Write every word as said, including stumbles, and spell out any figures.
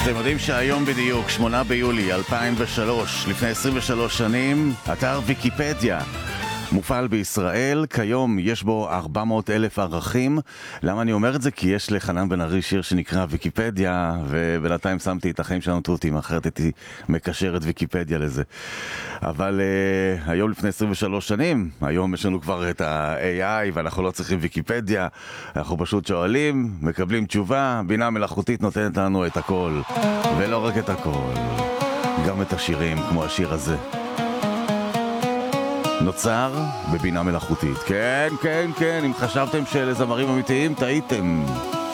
אתם יודעים שהיום בדיוק, שמונה ביולי אלפיים ושלוש, לפני עשרים ושלוש שנים, אתר ויקיפדיה מופעל בישראל. כיום יש בו ארבע מאות אלף ערכים. למה אני אומר את זה? כי יש לחנן בן ארי שיר שנקרא ויקיפדיה, ובינתיים שמתי את החיים שלנו תותים, אחרת הייתי מקשר את ויקיפדיה לזה. אבל uh, היום לפני עשרים ושלוש שנים, היום יש לנו כבר את ה-איי איי ואנחנו לא צריכים ויקיפדיה, אנחנו פשוט שואלים, מקבלים תשובה, בינה מלאכותית נותנת לנו את הכל, ולא רק את הכל, גם את השירים כמו השיר הזה. נוצר בבינה מלאכותית. כן, כן, כן, אם חשבתם שאלה זמרים אמיתיים, טעיתם.